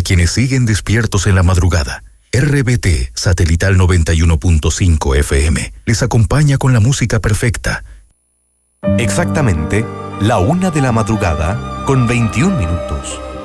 quienes siguen despiertos en la madrugada. RBT Satelital 91.5 FM les acompaña con la música perfecta. Exactamente, la 1 de la madrugada con 21 minutos.